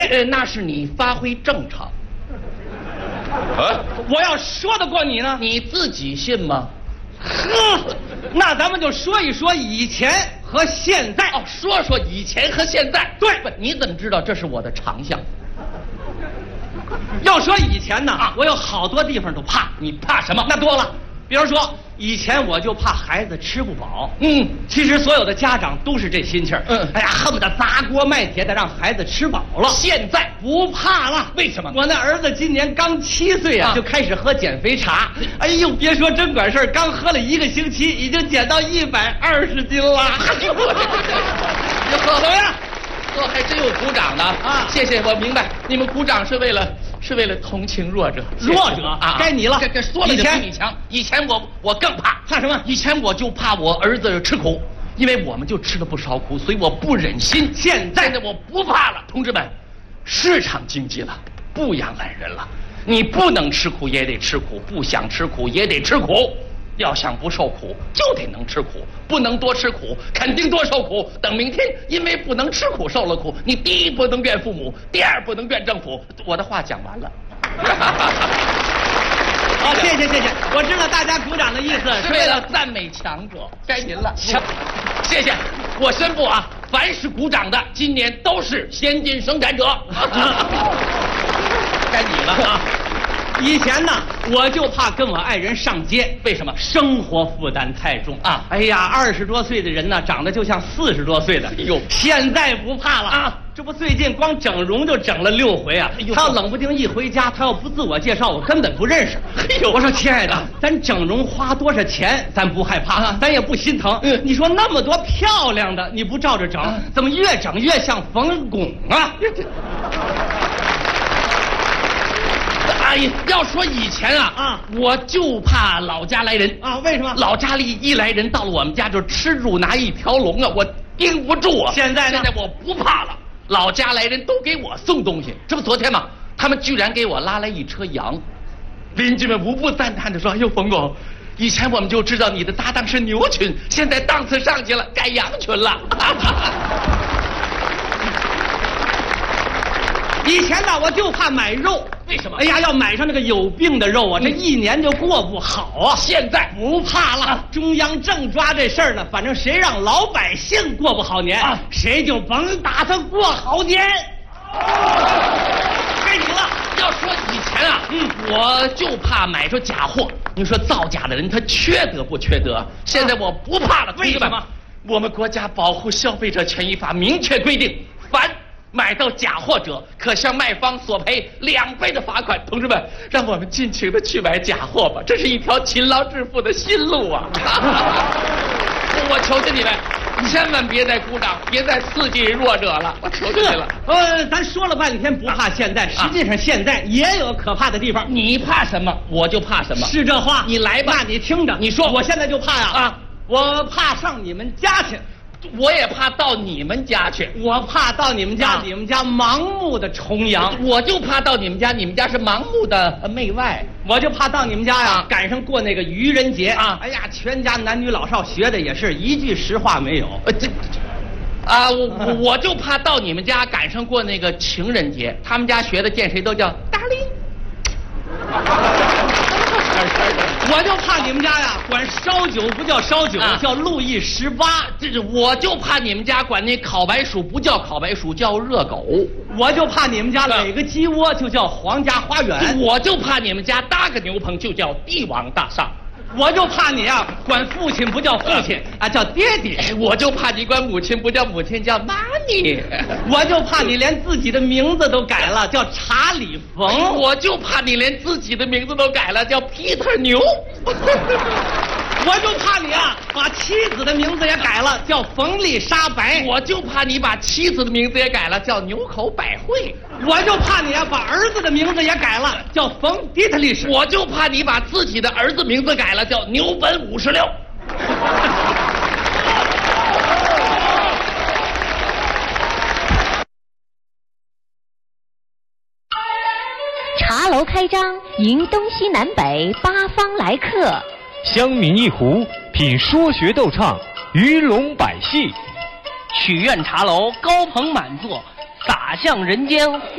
那是你发挥正常。 我要说得过你呢？ 你自己信吗？ 呵，那咱们就说一说以前和现在。 哦，说说以前和现在。 对， 你怎么知道这是我的长项？ 要说以前呢，我有好多地方都怕。 你怕什么？ 那多了，比如说以前我就怕孩子吃不饱。其实所有的家长都是这心气儿。哎呀，恨不得砸锅卖铁的让孩子吃饱了。 现在不怕了， 为什么？ 我那儿子今年刚7岁啊，就开始喝减肥茶。哎呦，别说真管事儿，刚喝了1个星期，已经减到120斤了。 哎呦，这怎么样？还真有鼓掌的啊！谢谢，我明白，你们鼓掌是为了同情弱者。 弱者啊，该你了。 这说了就比你强。以前我更怕什么？以前我就怕我儿子吃苦，因为我们就吃了不少苦，所以我不忍心。现在我不怕了，同志们，市场经济了，不养懒人了，你不能吃苦也得吃苦，不想吃苦也得吃苦。要想不受苦，就得能吃苦，不能多吃苦，肯定多受苦。等明天因为不能吃苦受了苦，你第一不能怨父母，第二不能怨政府。我的话讲完了。 好，谢谢，我知道大家鼓掌的意思是为了赞美强者，该您了。谢谢，我宣布啊，凡是鼓掌的，今年都是先进生产者。该你了啊。 以前呢，我就怕跟我爱人上街。 为什么？ 生活负担太重啊！哎呀，20多岁的人呢，长得就像40多岁的。哎呦，现在不怕了啊！这不最近光整容就整了6回啊！哎呦，他要冷不丁一回家，他要不自我介绍，我根本不认识。哎呦，我说亲爱的，咱整容花多少钱，咱不害怕，咱也不心疼。你说那么多漂亮的，你不照着整，怎么越整越像冯巩啊？ 哎呀，要说以前我就怕老家来人啊。为什么？ 老家里一来人，到了我们家就吃住拿一条龙啊，我盯不住啊。现在我不怕了，老家来人都给我送东西。这不昨天吗？他们居然给我拉来一车羊，邻居们无不赞叹地说：“哎呦，冯巩，以前我们就知道你的搭档是牛群，现在档次上去了，改羊群了。” 以前呢，我就怕买肉。 为什么？ 哎呀，要买上那个有病的肉啊，这1年就过不好啊。 现在不怕了，中央正抓这事儿呢。反正谁让老百姓过不好年，谁就甭打算过好年。该你了。 要说以前我就怕买着假货。你说造假的人他缺德不缺德？现在我不怕了。 为什么？ 我们国家保护消费者权益法明确规定，凡买到假货者，可向卖方索赔2倍的罚款。同志们，让我们尽情的去买假货吧，这是一条勤劳致富的新路啊！我求求你们，千万别再鼓掌，别再刺激弱者了，我求求你了。 咱说了半天不怕现在，实际上现在也有可怕的地方。 你怕什么，我就怕什么。 是这话？ 你来吧， 那你听着， 你说。 我现在就怕呀我怕上你们家去。 我也怕到你们家去， 我怕到你们家，你们家盲目的崇洋， 我就怕到你们家，你们家是盲目的媚外， 我就怕到你们家呀，赶上过那个愚人节哎呀，全家男女老少学的也是一句实话没有， 我就怕到你们家赶上过那个情人节，他们家学的见谁都叫 darling。 我就怕你们家呀，管烧酒不叫烧酒，叫路易18。 我就怕你们家管那烤白薯不叫烤白薯，叫热狗。 我就怕你们家垒个鸡窝就叫皇家花园。 我就怕你们家搭个牛棚就叫帝王大厦。 我就怕你啊，管父亲不叫父亲叫爹爹。 我就怕你管母亲不叫母亲，叫妈咪。 我就怕你连自己的名字都改了，叫查理冯。 我就怕你连自己的名字都改了，叫 Peter 牛。 我就怕你把妻子的名字也改了，叫冯丽莎白。 我就怕你把妻子的名字也改了，叫牛口百惠。 我就怕你把儿子的名字也改了，叫冯迪特利什。 我就怕你把自己的儿子名字改了，叫牛本56。 茶楼开张，迎东西南北8方来客。 乡民一壶，品说学逗唱，鱼龙百戏。 曲苑茶楼高朋满座，洒向人间。